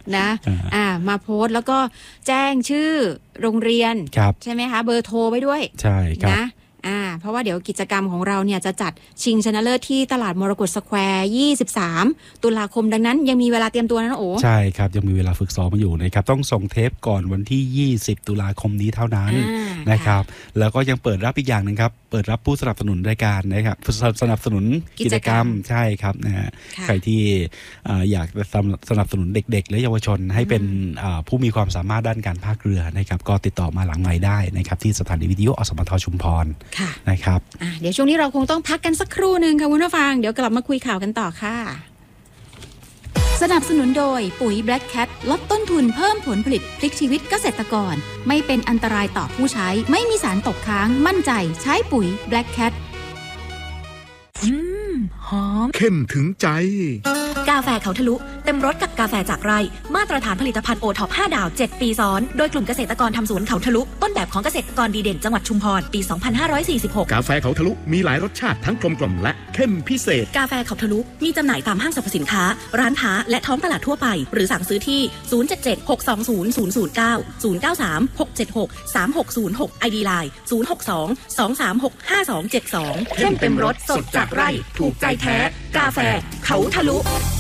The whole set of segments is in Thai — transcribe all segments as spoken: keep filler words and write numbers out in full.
นะอ่ามาโพสต์แล้วก็แจ้งชื่อโรงเรียนใช่ไหมคะเบอร์โทรไว้ด้วยใช่ครับนะอ่าเพราะว่าเดี๋ยวกิจกรรมของเราเนี่ยจะจัดชิงชนะเลิศที่ตลาดมรกตสแควร์ยี่สิบสามตุลาคมดังนั้นยังมีเวลาเตรียมตัวนะโอ้ใช่ครับยังมีเวลาฝึกซ้อมมาอยู่นะครับต้องส่งเทปก่อนวันที่ยี่สิบตุลาคมนี้เท่านั้นนะครับแล้วก็ยังเปิดรับอีกอย่างนึงครับเปิดรับผู้สนับสนุนรายการนะครับสนับสนุนกิจกรรมใช่ครับนะฮะใครที่อยากสนับสนุนเด็กๆและเยาวชนให้เป็นผู้มีความสามารถด้านการพากเรือนะครับก็ติดต่อมาหลังไมค์ได้นะครับที่สถานีวิทยุอสมทชุมพรนะครับเดี๋ยวช่วงนี้เราคงต้องพักกันสักครู่หนึ่งค่ะคุณผู้ฟังเดี๋ยวกลับมาคุยข่าวกันต่อค่ะสนับสนุนโดยปุ๋ย Black Cat ลดต้นทุนเพิ่มผลผลิตพลิกชีวิตเกษตรกรไม่เป็นอันตรายต่อผู้ใช้ไม่มีสารตกค้างมั่นใจใช้ปุ๋ย Black Cat อืมหอมเข้มถึงใจกาแฟเขาทะลุเต็มรสกับกาแฟจากไร่มาตรฐานผลิตภัณฑ์โอท็อปห้าดาวเจ็ดปีซ้อนโดยกลุ่มเกษตรกรทำสวนเขาทะลุต้นแบบของเกษตรกรดีเด่นจังหวัดชุมพรปีสองพันห้าร้อยสี่สิบหกกาแฟเขาทะลุมีหลายรสชาติทั้งกลมกล่อมและเข้มพิเศษกาแฟเขาทะลุมีจำหน่ายตามห้างสรรพสินค้าร้านค้าและท้องตลาดทั่วไปหรือสั่งซื้อที่ศูนย์ เจ็ด เจ็ด หก สอง ศูนย์ ศูนย์ ศูนย์ เก้า ศูนย์ เก้า สาม หก เจ็ด หก สาม หก ศูนย์ หก ไอ ดี ไลน์ ศูนย์ หก สอง สอง สาม หก ห้า สอง เจ็ด สองเข้มเต็มรสสดจากไร่ถูกใจแท้กาแฟเขาทะลุ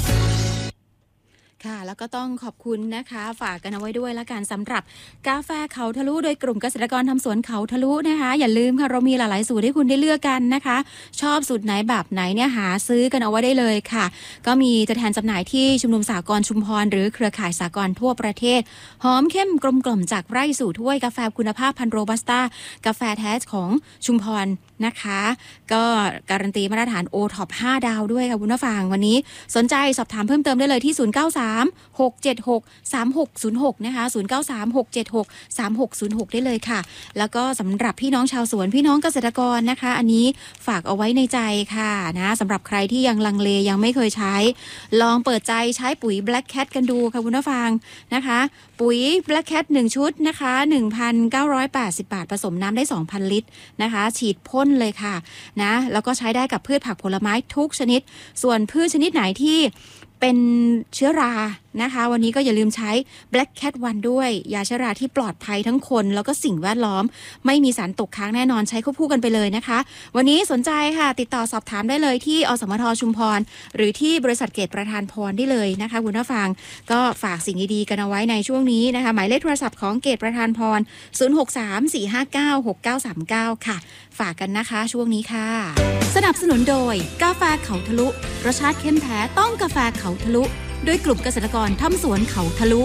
ค่ะแล้วก็ต้องขอบคุณนะคะฝากกันเอาไว้ด้วยละกันสำหรับกาแฟเขาทะลุโดยกลุ่มเกษตรกรทำสวนเขาทะลุนะคะอย่าลืมค่ะเรามีหลายๆสูตรให้คุณได้เลือกกันนะคะชอบสูตรไหนแบบไหนเนี่ยหาซื้อกันเอาไว้ได้เลยค่ะก็มีตัวแทนจำหน่ายที่ชุมนุมสหกรณ์ชุมพรหรือเครือข่ายสหกรณ์ทั่วประเทศหอมเข้มกลมกล่อมจากไร่สู่ถ้วยกาแฟคุณภาพพันธุ์โรบัสต้ากาแฟแท้ของชุมพรนะคะก็การันตีมาตรฐาน โอ ท็อป ห้าดาวด้วยค่ะคุณผู้ฟังวันนี้สนใจสอบถามเพิ่มเติมได้เลยที่ศูนย์ เก้า สาม หก เจ็ด หก สาม หก ศูนย์ หกนะคะศูนย์ เก้า สาม หก เจ็ด หก สาม หก ศูนย์ หกได้เลยค่ะแล้วก็สำหรับพี่น้องชาวสวนพี่น้องเกษตรกรนะคะอันนี้ฝากเอาไว้ในใจค่ะนะสำหรับใครที่ยังลังเลยังไม่เคยใช้ลองเปิดใจใช้ปุ๋ย Black Cat กันดูค่ะคุณผู้ฟังนะคะปุ๋ย Black Cat หนึ่งชุดนะคะ หนึ่งพันเก้าร้อยแปดสิบ บาทผสมน้ำได้ สองพัน ลิตรนะคะฉีดพ่นเลยค่ะนะแล้วก็ใช้ได้กับพืชผักผลไม้ทุกชนิดส่วนพืชชนิดไหนที่เป็นเชื้อรานะคะวันนี้ก็อย่าลืมใช้ Black Cat วันด้วยยาเชื้อราที่ปลอดภัยทั้งคนแล้วก็สิ่งแวดล้อมไม่มีสารตกค้างแน่นอนใช้ควบคู่กันไปเลยนะคะวันนี้สนใจค่ะติดต่อสอบถามได้เลยที่อสมทชุมพรหรือที่บริษัทเกตประธานพรได้เลยนะคะคุณผู้ฟังก็ฝากสิ่งดีๆกันเอาไว้ในช่วงนี้นะคะหมายเลขโทรศัพท์ของเกตประธานพรศูนย์ หก สาม สี่ ห้า เก้า หก เก้า สาม เก้าค่ะฝากกันนะคะช่วงนี้ค่ะสนับสนุนโดยกาแฟเขาทะลุรสชาติเข้มแท้ต้องกาแฟเขาทะลุด้วยกลุ่มเกษตรกรทำสวนเขาทะลุ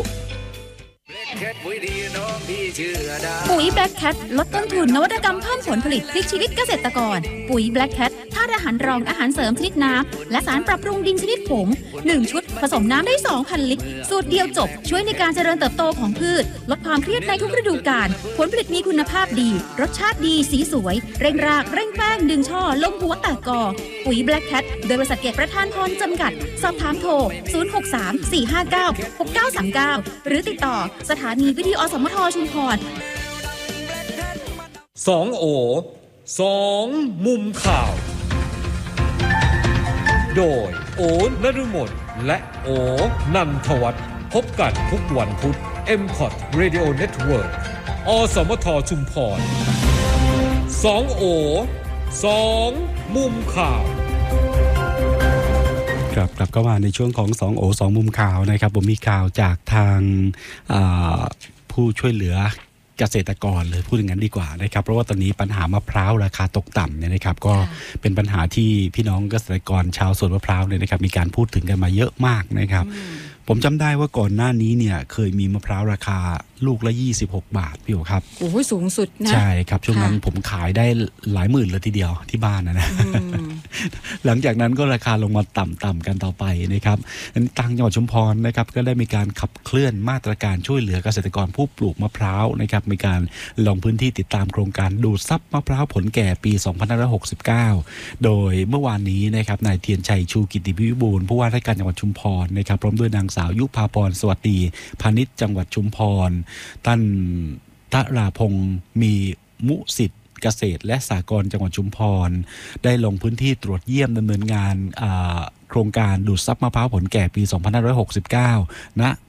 ปุ๋ย Black Cat ลดต้นทุนนวัตกรรมเพิ่มผลผลิตพลิกชีวิตเกษตรกรปุ๋ย Black Cat ธาตุอาหารรองอาหารเสริมชนิดน้ำและสารปรับปรุงดินชนิดผงหนึ่งชุดผสมน้ำได้ สองพัน ลิตรสูตรเดียวจบช่วยในการเจริญเติบโตของพืชลดความเครียดในทุกฤดูกาลผลผลิตมีคุณภาพดีรสชาติดีสีสวยเร่งรากเร่งแป้งดึงช่อลงหัวแตกกอปุ๋ย Black Cat โดยบริษัทเกตประธานพรจำกัดสอบถามโทรศูนย์ หก สาม สี่ ห้า เก้า หก เก้า สาม เก้าหรือติดต่อสถานีวิทยุอสมทชุมพรสองโอสองมุมข่าวโดยโอนฤมลและโอนันทวัฒน์พบกันทุกวันพุธ เอ็ม คอท Radio Network อสมทชุมพรสองโอสองมุมข่าวครับกลับเข้ามาในช่วงของสองโอสองมุมข่าวนะครับผมมีข่าวจากทางผู้ช่วยเหลือเกษตรกรเลยพูดอย่างนั้นดีกว่านะครับเพราะว่าตอนนี้ปัญหามะพร้าวราคาตกต่ำเนี่ยนะครับก็เป็นปัญหาที่พี่น้องเกษตรกรชาวสวนมะพร้าวเนี่ยนะครับมีการพูดถึงกันมาเยอะมากนะครับผมจำได้ว่าก่อนหน้านี้เนี่ยเคยมีมะพร้าวราคาลูกละยี่สิบหกบาทพี่โอครับโอ้โหสูงสุดนะใช่ครับช่วงนั้นผมขายได้หลายหมื่นเลยทีเดียวที่บ้านนะนะหลังจากนั้นก็ราคาลงมาต่ำๆกันต่อไปนะครับทางจังหวัดชุมพรนะครับก็ได้มีการขับเคลื่อนมาตรการช่วยเหลือเกษตรกรผู้ปลูกมะพร้าวนะครับมีการลงพื้นที่ติดตามโครงการดูดซับมะพร้าวผลแก่ปีสองพันห้าร้อยหกสิบเก้าโดยเมื่อวานนี้นะครับนายเทียนชัยชูกิติวิบูลย์ผู้ว่าราชการจังหวัดชุมพรนะครับพร้อมด้วยนางสาวยุภาพรสวัสดีพาณิชย์จังหวัดชุมพรท่านทราพงศ์มีมุสิทธิ์เกษตรและสหกรณ์จังหวัดชุมพรได้ลงพื้นที่ตรวจเยี่ยมดำเนินงานโครงการดูดซับมะพร้าวผลแก่ปีสองพันห้าร้อยหกสิบเก้าณ